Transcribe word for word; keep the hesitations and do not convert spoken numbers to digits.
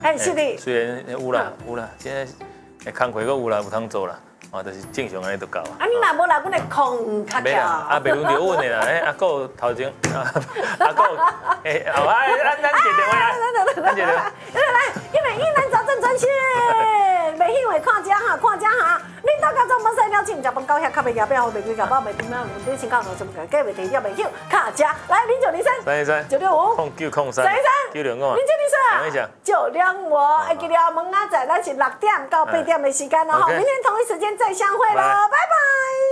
哎，是的。 虽然有啦有啦，现在诶工课阁有啦，有通做啦，啊，就是正常安尼就够啊。 啊，你若无来，阮会空较没啦，啊，袂轮到阮的啦，诶，阿哥头前，阿哥，诶，好啊，咱咱接电话啊，咱接电话。 来，因为一男找正专线，袂兴味看家哈，看家哈。你大家做乜事了？请食饭到遐，较袂夹表，袂规夹包，袂点样，你先讲什么个？计袂提掉袂休，卡家来零九零三三一三九六五控九控三三一三九六五零九零三讲一下九两五，哎，记得门仔仔，咱是六点到八点的时间了哈，明天同一时间再相会喽，拜拜。